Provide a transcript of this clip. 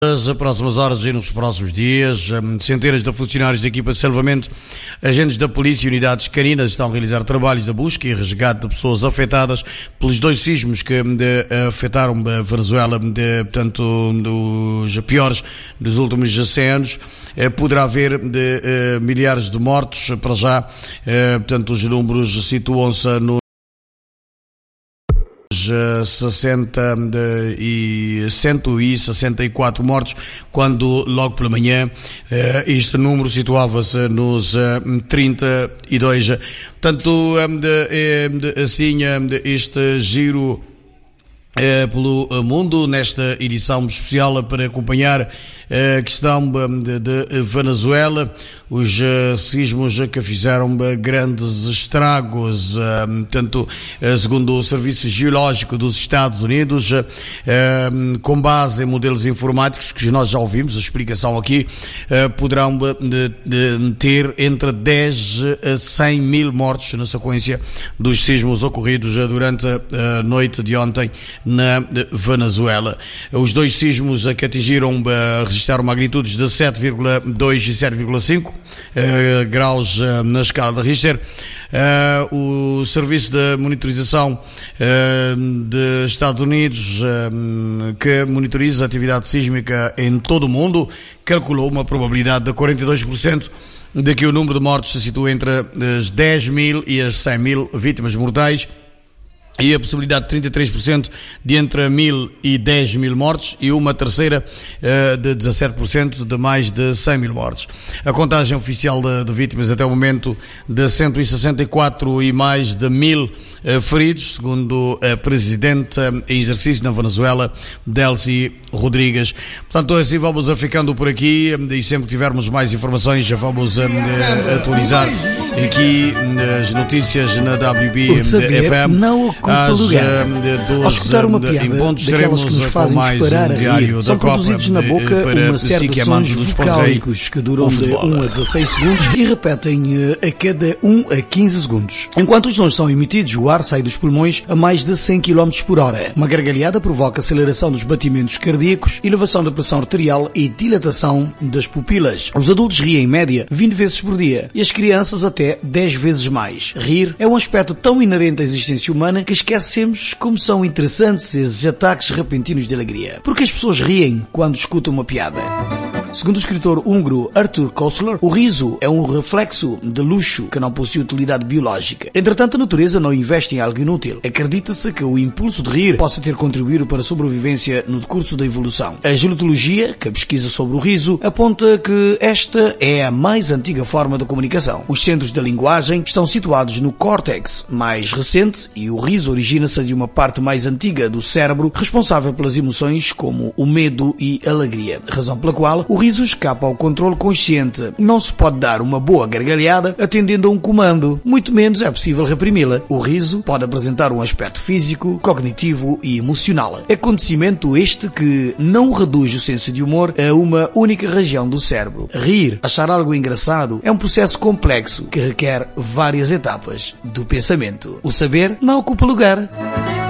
Nas próximas horas e nos próximos dias, centenas de funcionários da equipa de salvamento, agentes da polícia e unidades caninas estão a realizar trabalhos de busca e resgate de pessoas afetadas pelos dois sismos que afetaram a Venezuela, portanto, dos piores dos últimos 100 anos. Poderá haver milhares de mortos para já, portanto, os números situam-se no 164 mortos, quando logo pela manhã este número situava-se nos 32. Portanto, assim, este giro pelo mundo, nesta edição especial para acompanhar a questão de Venezuela, os sismos que fizeram grandes estragos, tanto segundo o Serviço Geológico dos Estados Unidos, com base em modelos informáticos, que nós já ouvimos a explicação aqui, poderão ter entre 10 a 100 mil mortos na sequência dos sismos ocorridos durante a noite de ontem na Venezuela. Os dois sismos que atingiram registraram magnitudes de 7,2 e 7,5 graus na escala de Richter. O Serviço de Monitorização dos Estados Unidos, que monitoriza a atividade sísmica em todo o mundo, calculou uma probabilidade de 42% de que o número de mortos se situa entre as 10 mil e as 100 mil vítimas mortais, e a possibilidade de 33% de entre 1.000 e 10 mil mortos, e uma terceira de 17% de mais de 100 mil mortos. A contagem oficial de vítimas até o momento de 164 e mais de 1.000 feridos, segundo a presidente em exercício na Venezuela, Delcy Rodrigues. Portanto, assim vamos ficando por aqui, e sempre que tivermos mais informações já vamos atualizar aqui nas notícias na WB FM. Às 12 em pontos estaremos com mais um diário da Copa para si que é amante dos vocálicos que duram de 1 a 16 segundos e repetem a cada 1 a 15 segundos. Enquanto os sons são emitidos, o ar sai dos pulmões a mais de 100 km por hora. Uma gargalhada provoca aceleração dos batimentos cardíacos, elevação da pressão arterial e dilatação das pupilas. Os adultos riem em média 20 vezes por dia e as crianças até 10 vezes mais. Rir é um aspecto tão inerente à existência humana que esquecemos como são interessantes esses ataques repentinos de alegria. Porque as pessoas riem quando escutam uma piada. Segundo o escritor húngaro Arthur Koestler, o riso é um reflexo de luxo que não possui utilidade biológica. Entretanto, a natureza não investe em algo inútil. Acredita-se que o impulso de rir possa ter contribuído para a sobrevivência no decurso da evolução. A gelotologia, que pesquisa sobre o riso, aponta que esta é a mais antiga forma de comunicação. Os centros da linguagem estão situados no córtex mais recente e o riso origina-se de uma parte mais antiga do cérebro responsável pelas emoções como o medo e a alegria, razão pela qual o riso escapa ao controle consciente. Não se pode dar uma boa gargalhada atendendo a um comando, muito menos é possível reprimi-la. O riso pode apresentar um aspecto físico, cognitivo e emocional. Acontecimento este que não reduz o senso de humor a uma única região do cérebro. Rir, achar algo engraçado, é um processo complexo que requer várias etapas do pensamento. O saber não ocupa lugar.